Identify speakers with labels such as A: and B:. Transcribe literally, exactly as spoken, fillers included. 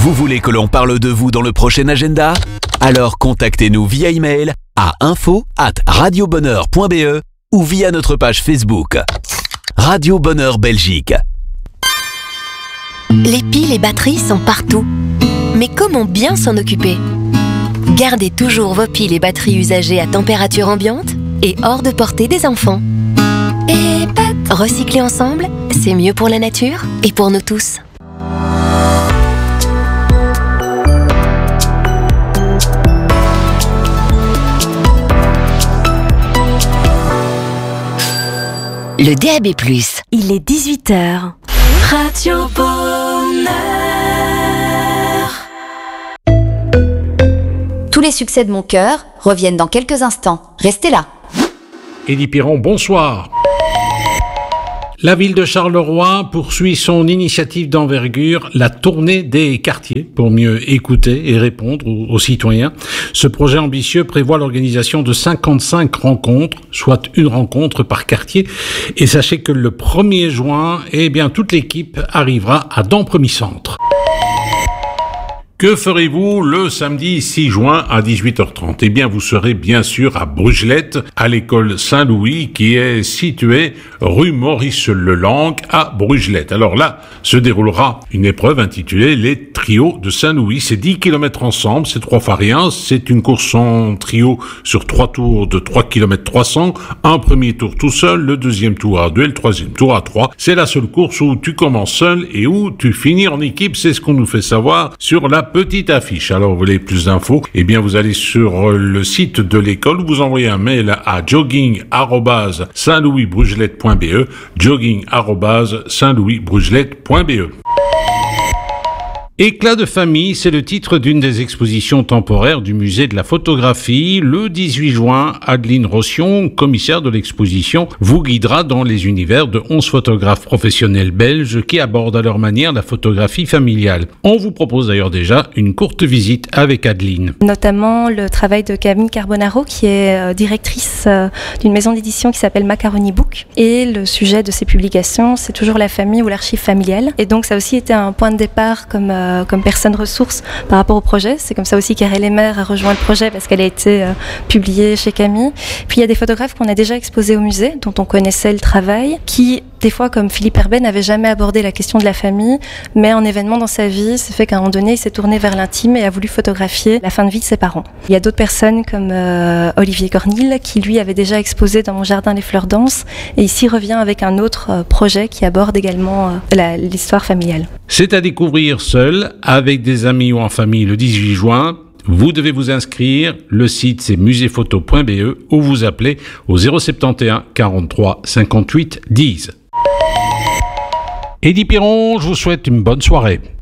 A: Vous voulez que l'on parle de vous dans le prochain agenda? Alors contactez-nous via email à info arobase radiobonheur point b e ou via notre page Facebook. Radio Bonheur Belgique.
B: Les piles et batteries sont partout. Mais comment bien s'en occuper? Gardez toujours vos piles et batteries usagées à température ambiante et hors de portée des enfants. Et pat- recycler ensemble, c'est mieux pour la nature et pour nous tous. Le D A B plus.
C: Il est dix-huit heures.
D: Radio Bonheur.
E: Tous les succès de mon cœur reviennent dans quelques instants. Restez là.
F: Élie Piron, bonsoir. La ville de Charleroi poursuit son initiative d'envergure, la tournée des quartiers, pour mieux écouter et répondre aux, aux citoyens. Ce projet ambitieux prévoit l'organisation de cinquante-cinq rencontres, soit une rencontre par quartier. Et sachez que le premier juin, eh bien, toute l'équipe arrivera à Dampremy-Centre. Que ferez-vous le samedi six juin à dix-huit heures trente? Eh bien, vous serez bien sûr à Brugelette, à l'école Saint-Louis, qui est située rue Maurice-Lelang à Brugelette. Alors là, se déroulera une épreuve intitulée les trios de Saint-Louis. C'est dix kilomètres ensemble, c'est trois fois rien. C'est une course en trio sur trois tours de trois kilomètres trois cents. Un premier tour tout seul, le deuxième tour à deux, le troisième tour à trois. C'est la seule course où tu commences seul et où tu finis en équipe. C'est ce qu'on nous fait savoir sur la petite affiche. Alors, vous voulez plus d'infos? Eh bien, vous allez sur le site de l'école, vous envoyez un mail à jogging arobase saint louis brugelette point b e, jogging arobase saint louis brugelette point b e. Éclat de famille, c'est le titre d'une des expositions temporaires du musée de la photographie. Le dix-huit juin, Adeline Rossion, commissaire de l'exposition, vous guidera dans les univers de onze photographes professionnels belges qui abordent à leur manière la photographie familiale. On vous propose d'ailleurs déjà une courte visite avec Adeline.
G: Notamment le travail de Camille Carbonaro, qui est directrice d'une maison d'édition qui s'appelle Macaroni Book. Et le sujet de ses publications, c'est toujours la famille ou l'archive familiale. Et donc ça a aussi été un point de départ comme euh, comme personne ressource par rapport au projet. C'est comme ça aussi qu'Arel Lemaire a rejoint le projet parce qu'elle a été euh, publiée chez Camille. Puis il y a des photographes qu'on a déjà exposés au musée, dont on connaissait le travail, qui des fois, comme Philippe Herbet, n'avait jamais abordé la question de la famille, mais un événement dans sa vie, c'est fait qu'à un moment donné, il s'est tourné vers l'intime et a voulu photographier la fin de vie de ses parents. Il y a d'autres personnes comme euh, Olivier Cornille, qui lui avait déjà exposé dans mon jardin les fleurs d'Anse, et ici revient avec un autre euh, projet qui aborde également euh, la, l'histoire familiale.
F: C'est à découvrir seul, avec des amis ou en famille le dix-huit juin. Vous devez vous inscrire. Le site, c'est musée photo point b e ou vous appelez au zéro sept un quarante-trois cinquante-huit dix. Élie Piron, je vous souhaite une bonne soirée.